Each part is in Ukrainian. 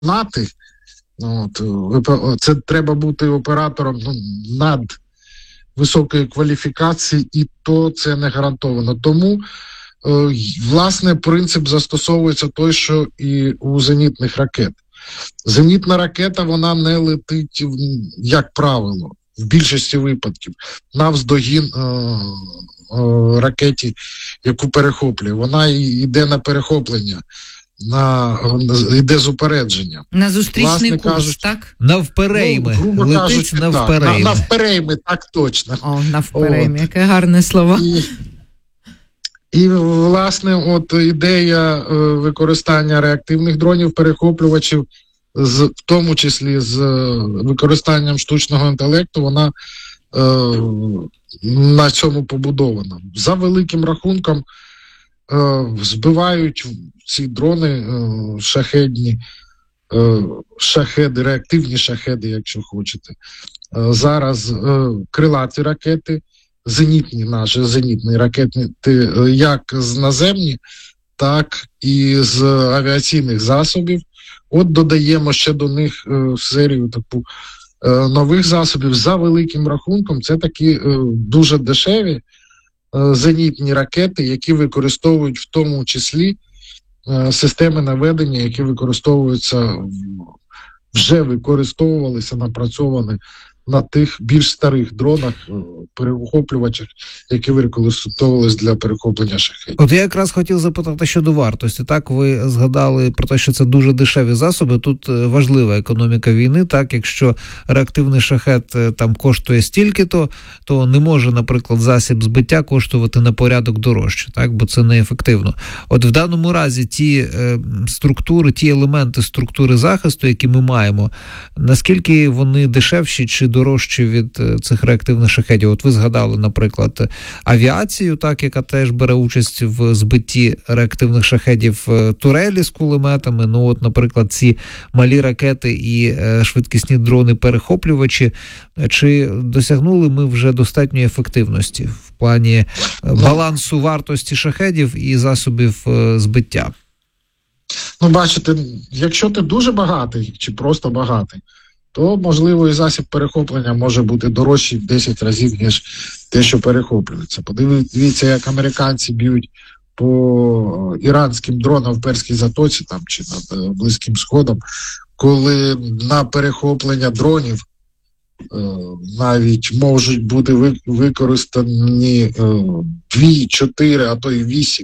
виконати. Це треба бути оператором над високої кваліфікації, і то це не гарантовано. Тому, власне, принцип застосовується той, що і у зенітних ракет. Зенітна ракета, вона не летить, як правило, в більшості випадків, навздогін ракеті, яку перехоплює. Вона йде на перехоплення, йде з упередження. На зустрічний курс, так? Навперейми. Летить навперейми. Навперейми, так точно. О, навперейми, яке гарне слово. І, власне, от ідея використання реактивних дронів-перехоплювачів, в тому числі з використанням штучного інтелекту, вона на цьому побудована. За великим рахунком збивають ці дрони шахедні, шахеди, реактивні шахеди, якщо хочете. Зараз крилаті ракети, наші зенітні ракети, як з наземні, так і з авіаційних засобів. От додаємо ще до них серію таку нових засобів. За великим рахунком це такі дуже дешеві зенітні ракети, які використовують в тому числі системи наведення, які вже використовувалися, напрацьовані на тих більш старих дронах, перехоплювачах, які використовувалися для перехоплення шахедів. От я якраз хотів запитати щодо вартості. Так, ви згадали про те, що це дуже дешеві засоби. Тут важлива економіка війни. Так, якщо реактивний шахед там коштує стільки-то, то не може, наприклад, засіб збиття коштувати на порядок дорожче, так, бо це неефективно. От в даному разі ті структури, ті елементи структури захисту, які ми маємо, наскільки вони дешевші чи дорожчі від цих реактивних шахедів? От ви згадали, наприклад, авіацію, так, яка теж бере участь в збитті реактивних шахедів, турелі з кулеметами. Ну, от, наприклад, ці малі ракети і швидкісні дрони-перехоплювачі. Чи досягнули ми вже достатньої ефективності в плані балансу вартості шахедів і засобів збиття? Ну, бачите, якщо ти дуже багатий чи просто багатий, то, можливо, і засіб перехоплення може бути дорожчий в 10 разів, ніж те, що перехоплюється. Подивіться, як американці б'ють по іранським дронам в Перській затоці там, чи над Близьким Сходом, коли на перехоплення дронів навіть можуть бути використані 2, 4, а то й 8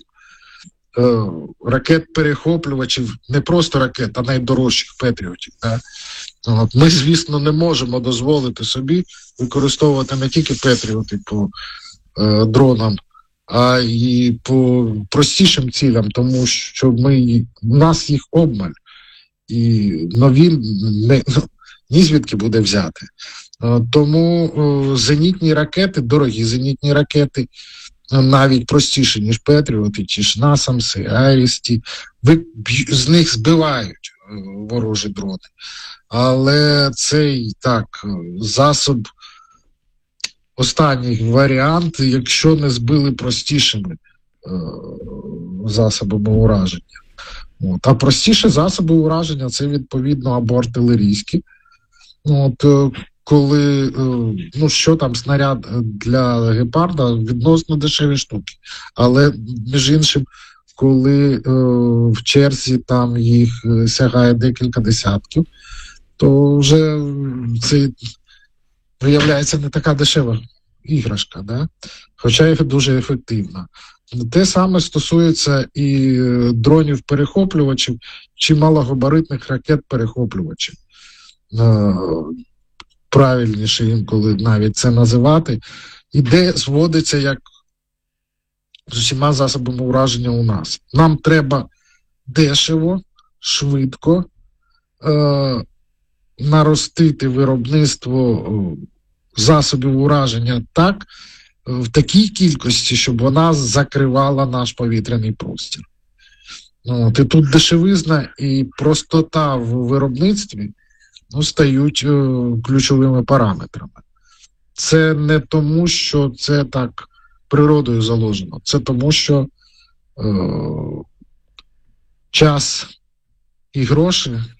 ракет-перехоплювачів, не просто ракет, а найдорожчих патріотів. Да? Ми, звісно, не можемо дозволити собі використовувати не тільки патріоти по дронам, а й по простішим цілям, тому що у нас їх обмаль, і нові ні звідки буде взяти. Тому зенітні ракети, дорогі зенітні ракети, навіть простіше, ніж Петріоти, чи ж Насамси, Айрісті, з них збивають ворожі дрони. Але цей, так, засоб, останній варіант, якщо не збили простішими засобами ураження. А простіші засоби ураження – це, відповідно, або артилерійські. Коли, що там, снаряд для гепарда, відносно дешеві штуки. Але, між іншим, коли в черзі там їх сягає декілька десятків, то вже це виявляється не така дешева іграшка, да? Хоча і дуже ефективна. Те саме стосується і дронів-перехоплювачів чи малогабаритних ракет-перехоплювачів. Правильніше інколи навіть це називати, іде, зводиться як з усіма засобами ураження у нас. Нам треба дешево, швидко наростити виробництво засобів ураження так, в такій кількості, щоб вона закривала наш повітряний простір. І тут дешевизна і простота в виробництві стають ключовими параметрами. Це не тому, що це так природою заложено. Це тому, що час і гроші